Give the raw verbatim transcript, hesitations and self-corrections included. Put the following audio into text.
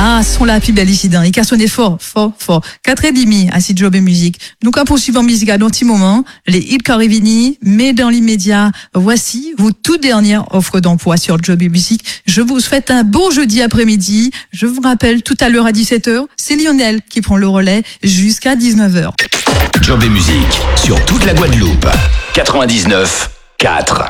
Ah, son là, puis belle ici, et qu'à sonner fort, fort, fort. Quatre et demi, à si job et musique. Nous, qu'à poursuivre en musique à dans petit moment, les hits Carivini, mais dans l'immédiat, voici vos toutes dernières offres d'emploi sur Job et musique. Je vous souhaite un beau jeudi après-midi. Je vous rappelle, tout à l'heure à dix-sept heures, c'est Lionel qui prend le relais jusqu'à dix-neuf heures. Job et musique, sur toute la Guadeloupe. quatre-vingt-dix-neuf quatre.